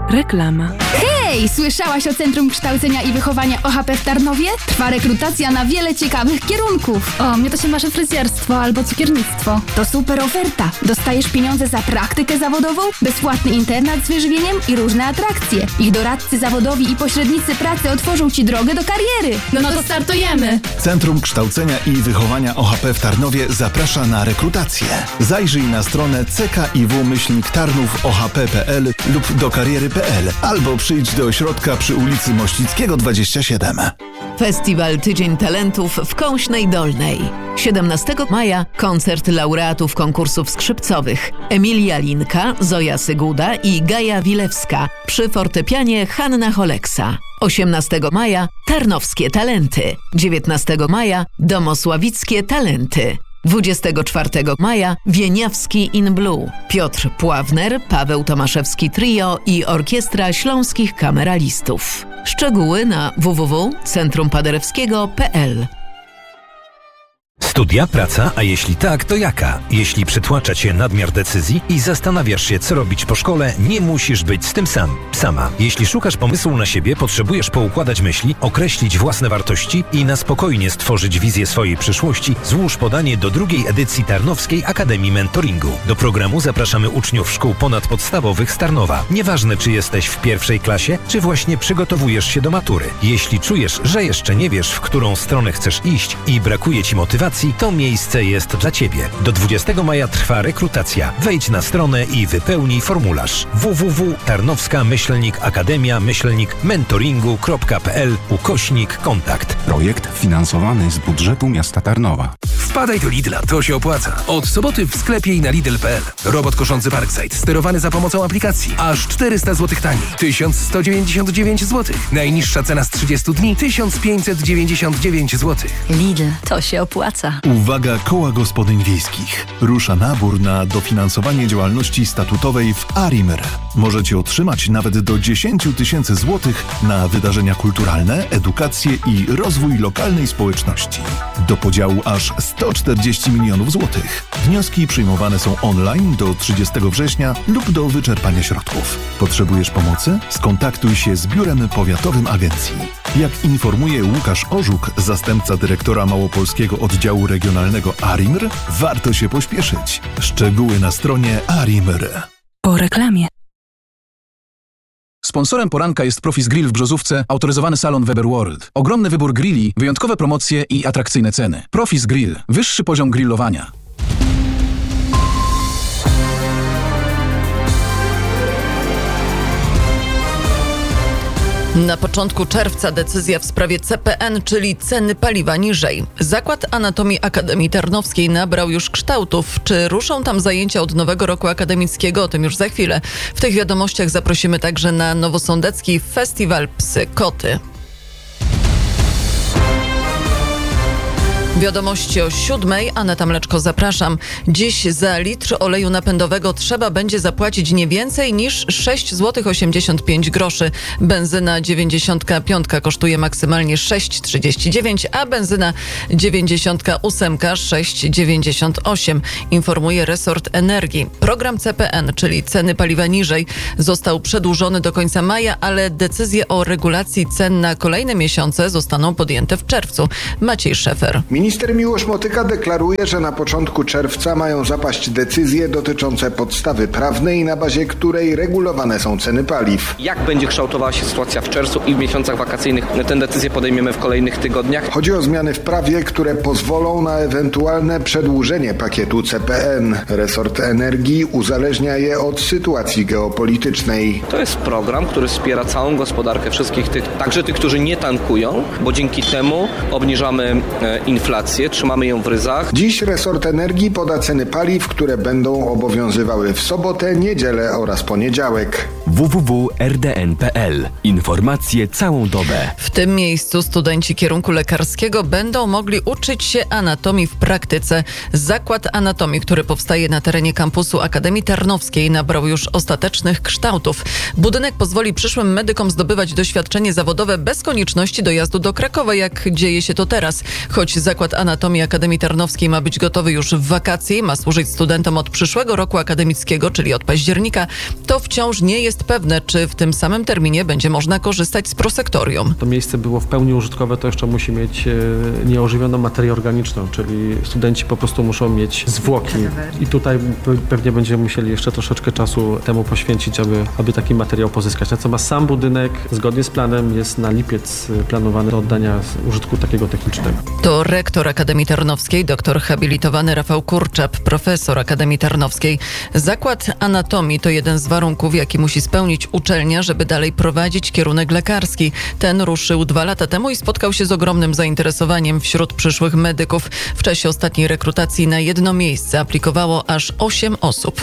Reklama. Hej! Słyszałaś o Centrum Kształcenia i Wychowania OHP w Tarnowie? Trwa rekrutacja na wiele ciekawych kierunków. O, mnie to się marzy fryzjerstwo albo cukiernictwo. To super oferta. Dostajesz pieniądze za praktykę zawodową, bezpłatny internat z wyżywieniem i różne atrakcje. Ich doradcy zawodowi i pośrednicy pracy otworzą Ci drogę do kariery. No to startujemy! Centrum Kształcenia i Wychowania OHP w Tarnowie zaprasza na rekrutację. Zajrzyj na stronę ckiw-tarnów-ohp.pl lub do kariery.pl albo przyjdź do ośrodka przy ulicy Mościckiego 27. Festiwal Tydzień Talentów w Kąśnej Dolnej. 17 maja koncert laureatów konkursów skrzypcowych Emilia Linka, Zoja Syguda i Gaja Wilewska przy fortepianie Hanna Holeksa. 18 maja Tarnowskie Talenty. 19 maja Domosławickie Talenty. 24 maja Wieniawski in Blue. Piotr Pławner, Paweł Tomaszewski Trio i Orkiestra Śląskich Kameralistów. Szczegóły na www.centrumpaderewskiego.pl. Studia, praca, a jeśli tak, to jaka? Jeśli przytłacza Cię nadmiar decyzji i zastanawiasz się, co robić po szkole, nie musisz być z tym sama. Jeśli szukasz pomysłu na siebie, potrzebujesz poukładać myśli, określić własne wartości i na spokojnie stworzyć wizję swojej przyszłości, złóż podanie do drugiej edycji Tarnowskiej Akademii Mentoringu. Do programu zapraszamy uczniów szkół ponadpodstawowych z Tarnowa. Nieważne, czy jesteś w pierwszej klasie, czy właśnie przygotowujesz się do matury. Jeśli czujesz, że jeszcze nie wiesz, w którą stronę chcesz iść i brakuje Ci motywacji, to miejsce jest dla Ciebie. Do 20 maja trwa rekrutacja. Wejdź na stronę i wypełnij formularz www.tarnowska-akademia-mentoringu.pl/kontakt. Projekt finansowany z budżetu miasta Tarnowa. Wpadaj do Lidla, to się opłaca. Od soboty w sklepie i na Lidl.pl. Robot koszący Parkside, sterowany za pomocą aplikacji. Aż 400 zł taniej. 1199 zł. Najniższa cena z 30 dni 1599 zł. Lidl, to się opłaca. Uwaga, koła gospodyń wiejskich. Rusza nabór na dofinansowanie działalności statutowej w ARIMR. Możecie otrzymać nawet do 10 000 złotych na wydarzenia kulturalne, edukację i rozwój lokalnej społeczności. Do podziału aż 140 milionów złotych. Wnioski przyjmowane są online do 30 września lub do wyczerpania środków. Potrzebujesz pomocy? Skontaktuj się z Biurem Powiatowym Agencji. Jak informuje Łukasz Orzuk, zastępca dyrektora Małopolskiego Oddziału Regionalnego ARIMR, warto się pośpieszyć. Szczegóły na stronie ARIMR. Po reklamie. Sponsorem poranka jest Profis Grill w Brzozówce, autoryzowany salon Weber World. Ogromny wybór grilli, wyjątkowe promocje i atrakcyjne ceny. Profis Grill. Wyższy poziom grillowania. Na początku czerwca decyzja w sprawie CPN, czyli ceny paliwa niżej. Zakład Anatomii Akademii Tarnowskiej nabrał już kształtów. Czy ruszą tam zajęcia od nowego roku akademickiego? O tym już za chwilę. W tych wiadomościach zaprosimy także na Nowosądecki Festiwal Psy Koty. Wiadomości o 7:00. Aneta Mleczko, zapraszam. Dziś za litr oleju napędowego trzeba będzie zapłacić nie więcej niż 6,85 zł. Benzyna 95 kosztuje maksymalnie 6,39, a benzyna 98 6,98. Informuje resort energii. Program CPN, czyli ceny paliwa niżej, został przedłużony do końca maja, ale decyzje o regulacji cen na kolejne miesiące zostaną podjęte w czerwcu. Maciej Szefer. Minister Miłosz Motyka deklaruje, że na początku czerwca mają zapaść decyzje dotyczące podstawy prawnej, na bazie której regulowane są ceny paliw. Jak będzie kształtowała się sytuacja w czerwcu i w miesiącach wakacyjnych, tę decyzję podejmiemy w kolejnych tygodniach. Chodzi o zmiany w prawie, które pozwolą na ewentualne przedłużenie pakietu CPN. Resort energii uzależnia je od sytuacji geopolitycznej. To jest program, który wspiera całą gospodarkę wszystkich tych, także tych, którzy nie tankują, bo dzięki temu obniżamy inflację, trzymamy ją w ryzach. Dziś resort energii poda ceny paliw, które będą obowiązywały w sobotę, niedzielę oraz poniedziałek. www.rdn.pl. Informacje całą dobę. W tym miejscu studenci kierunku lekarskiego będą mogli uczyć się anatomii w praktyce. Zakład Anatomii, który powstaje na terenie kampusu Akademii Tarnowskiej, nabrał już ostatecznych kształtów. Budynek pozwoli przyszłym medykom zdobywać doświadczenie zawodowe bez konieczności dojazdu do Krakowa, jak dzieje się to teraz. Choć zakład Zakład Anatomii Akademii Tarnowskiej ma być gotowy już w wakacje, ma służyć studentom od przyszłego roku akademickiego, czyli od października, to wciąż nie jest pewne, czy w tym samym terminie będzie można korzystać z prosektorium. To miejsce było w pełni użytkowe, to jeszcze musi mieć nieożywioną materię organiczną, czyli studenci po prostu muszą mieć zwłoki i tutaj pewnie będziemy musieli jeszcze troszeczkę czasu temu poświęcić, aby taki materiał pozyskać. Natomiast sam budynek zgodnie z planem jest na lipiec planowany do oddania użytku takiego technicznego. To rektor Akademii Tarnowskiej, doktor habilitowany Rafał Kurczap, profesor Akademii Tarnowskiej. Zakład Anatomii to jeden z warunków, jaki musi spełnić uczelnia, żeby dalej prowadzić kierunek lekarski. Ten ruszył 2 lata temu i spotkał się z ogromnym zainteresowaniem wśród przyszłych medyków. W czasie ostatniej rekrutacji na jedno miejsce aplikowało aż 8 osób.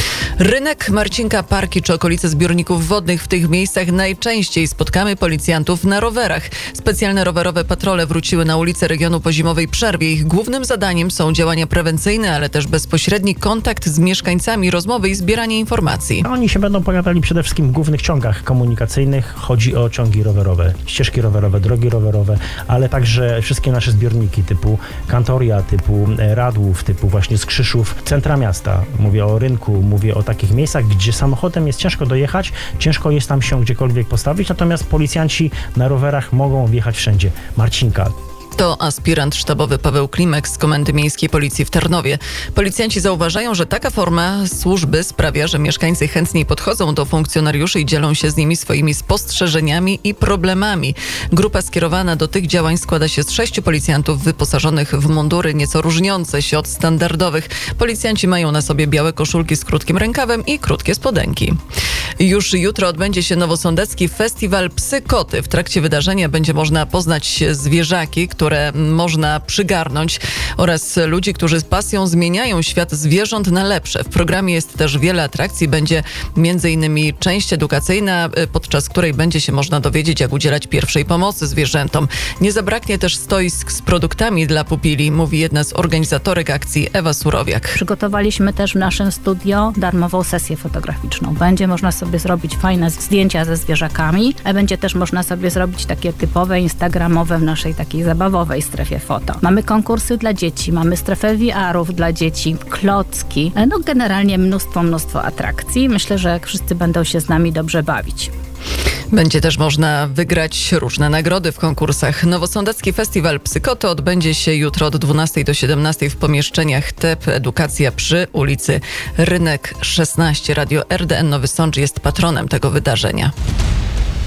Rynek, Marcinka, parki czy okolice zbiorników wodnych. W tych miejscach najczęściej spotkamy policjantów na rowerach. Specjalne rowerowe patrole wróciły na ulice regionu po zimowej przerwie. Ich głównym zadaniem są działania prewencyjne, ale też bezpośredni kontakt z mieszkańcami, rozmowy i zbieranie informacji. Oni się będą pojawiali przede wszystkim w głównych ciągach komunikacyjnych. Chodzi o ciągi rowerowe, ścieżki rowerowe, drogi rowerowe, ale także wszystkie nasze zbiorniki typu Kantoria, typu Radłów, typu właśnie Skrzyszów, centra miasta. Mówię o rynku, mówię o takich miejscach, gdzie samochodem jest ciężko dojechać, ciężko jest tam się gdziekolwiek postawić, natomiast policjanci na rowerach mogą wjechać wszędzie. Marcinka. To aspirant sztabowy Paweł Klimek z Komendy Miejskiej Policji w Tarnowie. Policjanci zauważają, że taka forma służby sprawia, że mieszkańcy chętniej podchodzą do funkcjonariuszy i dzielą się z nimi swoimi spostrzeżeniami i problemami. Grupa skierowana do tych działań składa się z 6 policjantów wyposażonych w mundury nieco różniące się od standardowych. Policjanci mają na sobie białe koszulki z krótkim rękawem i krótkie spodenki. Już jutro odbędzie się nowosądecki festiwal Psy-Koty. W trakcie wydarzenia będzie można poznać zwierzaki, które można przygarnąć oraz ludzi, którzy z pasją zmieniają świat zwierząt na lepsze. W programie jest też wiele atrakcji. Będzie m.in. część edukacyjna, podczas której będzie się można dowiedzieć, jak udzielać pierwszej pomocy zwierzętom. Nie zabraknie też stoisk z produktami dla pupili, mówi jedna z organizatorek akcji Ewa Surowiak. Przygotowaliśmy też w naszym studio darmową sesję fotograficzną. Będzie można sobie zrobić fajne zdjęcia ze zwierzakami, a będzie też można sobie zrobić takie typowe instagramowe w naszej takiej zabawowej strefie foto. Mamy konkursy dla dzieci, mamy strefę VR-ów dla dzieci, klocki, no generalnie mnóstwo atrakcji. Myślę, że wszyscy będą się z nami dobrze bawić. Będzie też można wygrać różne nagrody w konkursach. Nowosądecki Festiwal Psy-Koty odbędzie się jutro od 12 do 17 w pomieszczeniach TEP Edukacja przy ulicy Rynek 16. Radio RDN Nowy Sącz jest patronem tego wydarzenia.